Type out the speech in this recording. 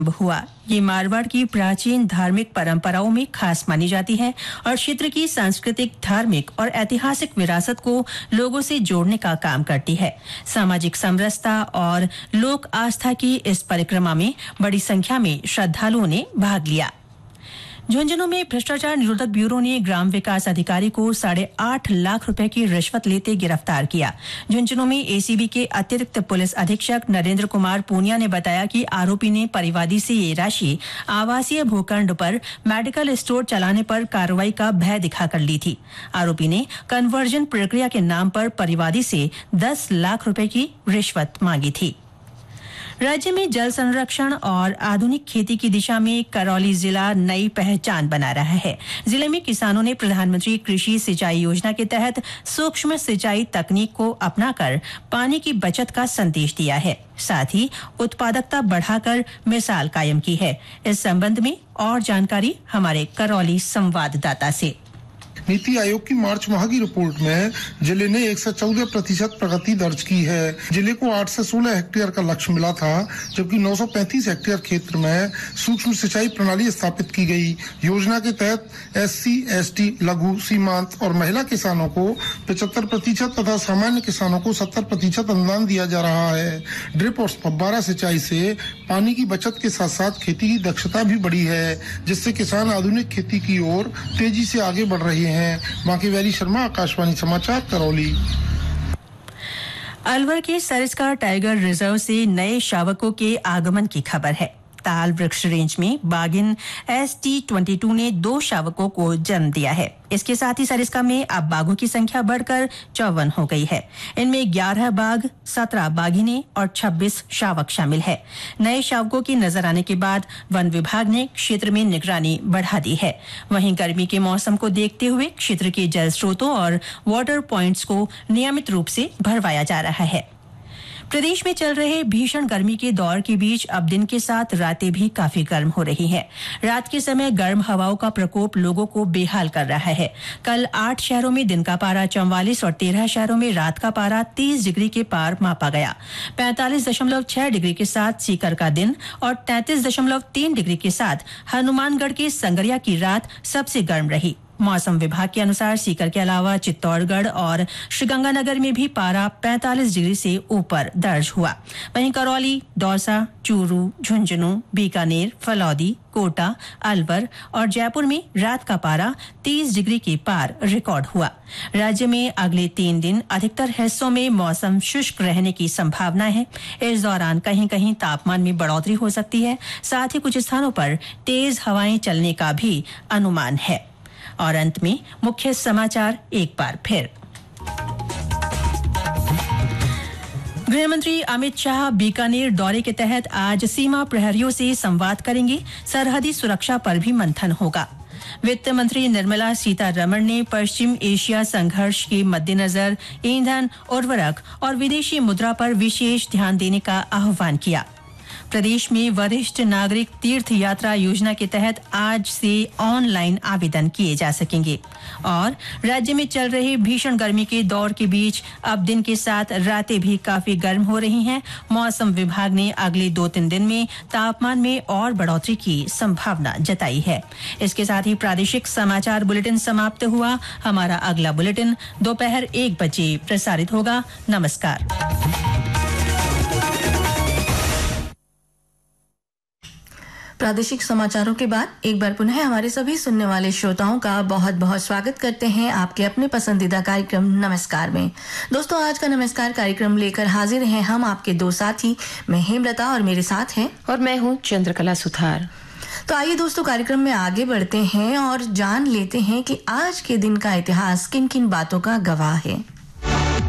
हुआ। ये मारवाड़ की प्राचीन धार्मिक परंपराओं में खास मानी जाती है और क्षेत्र की सांस्कृतिक, धार्मिक और ऐतिहासिक विरासत को लोगों से जोड़ने का काम करती है। सामाजिक समरसता और लोक आस्था की इस परिक्रमा में बड़ी संख्या में श्रद्धालुओं ने भाग लिया। झुंझुनू में भ्रष्टाचार निरोधक ब्यूरो ने ग्राम विकास अधिकारी को 8.5 लाख रुपए की रिश्वत लेते गिरफ्तार किया। झुंझुनू में एसीबी के अतिरिक्त पुलिस अधीक्षक नरेंद्र कुमार पूनिया ने बताया कि आरोपी ने परिवादी से ये राशि आवासीय भूखंड पर मेडिकल स्टोर चलाने पर कार्रवाई का भय दिखाकर ली थी। आरोपी ने कन्वर्जन प्रक्रिया के नाम पर परिवादी से 10 लाख रुपए की रिश्वत मांगी थी। राज्य में जल संरक्षण और आधुनिक खेती की दिशा में करौली जिला नई पहचान बना रहा है। जिले में किसानों ने प्रधानमंत्री कृषि सिंचाई योजना के तहत सूक्ष्म सिंचाई तकनीक को अपनाकर पानी की बचत का संदेश दिया है। साथ ही उत्पादकता बढ़ाकर मिसाल कायम की है। इस संबंध में और जानकारी हमारे करौली संवाददाता से। नीति आयोग की मार्च माह की रिपोर्ट में जिले ने 114% प्रगति दर्ज की है। जिले को 8 से 16 हेक्टेयर का लक्ष्य मिला था, जबकि 935 हेक्टेयर क्षेत्र में सूक्ष्म सिंचाई प्रणाली स्थापित की गई। योजना के तहत SC, ST, लघु, सीमांत और महिला किसानों को 75% तथा सामान्य किसानों को 70% अनुदान दिया जा रहा है। ड्रिप और फव्वारा सिंचाई से पानी की बचत के साथ साथ खेती की दक्षता भी बढ़ी है, जिससे किसान आधुनिक खेती की ओर तेजी से आगे बढ़ रहे हैं। बाकी वैली शर्मा, आकाशवाणी समाचार, करौली। अलवर के सरिस्का टाइगर रिजर्व से नए शावकों के आगमन की खबर है। ताल वृक्ष रेंज में बाघिन ST22 ने 2 शावकों को जन्म दिया है। इसके साथ ही सरिस्का में अब बाघों की संख्या बढ़कर 54 हो गई है। इनमें 11 बाघ, 17 बाघिनें और 26 शावक शामिल है। नए शावकों के नजर आने के बाद वन विभाग ने क्षेत्र में निगरानी बढ़ा दी है। वहीं गर्मी के मौसम को देखते हुए क्षेत्र के जल स्रोतों और वाटर पॉइंट्स को नियमित रूप से भरवाया जा रहा है। प्रदेश में चल रहे भीषण गर्मी के दौर के बीच अब दिन के साथ रातें भी काफी गर्म हो रही हैं। रात के समय गर्म हवाओं का प्रकोप लोगों को बेहाल कर रहा है। कल 8 शहरों में दिन का पारा 44 और 13 शहरों में रात का पारा 30 डिग्री के पार मापा गया। 45.6 डिग्री के साथ सीकर का दिन और 33.3 डिग्री के साथ हनुमानगढ़ के संगरिया की रात सबसे गर्म रही। मौसम विभाग के अनुसार सीकर के अलावा चित्तौड़गढ़ और श्रीगंगानगर में भी पारा 45 डिग्री से ऊपर दर्ज हुआ। वहीं करौली, दौसा, चूरू, झुंझुनू, बीकानेर, फलौदी, कोटा, अलवर और जयपुर में रात का पारा 30 डिग्री के पार रिकॉर्ड हुआ। राज्य में अगले 3 दिन अधिकतर हिस्सों में मौसम शुष्क रहने की संभावना है। इस दौरान कहीं कहीं तापमान में बढ़ोतरी हो सकती है। साथ ही कुछ स्थानों पर तेज हवाएं चलने का भी अनुमान है। और अंत में मुख्य समाचार एक बार फिर। गृहमंत्री अमित शाह बीकानेर दौरे के तहत आज सीमा प्रहरियों से संवाद करेंगे। सरहदी सुरक्षा पर भी मंथन होगा। वित्त मंत्री निर्मला सीतारमण ने पश्चिम एशिया संघर्ष के मद्देनजर ईंधन, उर्वरक और विदेशी मुद्रा पर विशेष ध्यान देने का आह्वान किया। प्रदेश में वरिष्ठ नागरिक तीर्थ यात्रा योजना के तहत आज से ऑनलाइन आवेदन किए जा सकेंगे। और राज्य में चल रहे भीषण गर्मी के दौर के बीच अब दिन के साथ रातें भी काफी गर्म हो रही हैं। मौसम विभाग ने अगले 2-3 दिन में तापमान में और बढ़ोतरी की संभावना जताई है। इसके साथ ही प्रादेशिक समाचार बुलेटिन समाप्त हुआ। हमारा अगला बुलेटिन दोपहर 1 बजे प्रसारित होगा। नमस्कार। प्रादेशिक समाचारों के बाद एक बार पुनः हमारे सभी सुनने वाले श्रोताओं का बहुत बहुत स्वागत करते हैं आपके अपने पसंदीदा कार्यक्रम नमस्कार में। दोस्तों, आज का नमस्कार कार्यक्रम लेकर हाजिर हैं हम आपके 2 साथी, मैं हेमलता और मेरे साथ हैं और मैं हूँ चंद्रकला सुथार। तो आइए दोस्तों, कार्यक्रम में आगे बढ़ते हैं और जान लेते हैं कि आज के दिन का इतिहास किन किन बातों का गवाह है।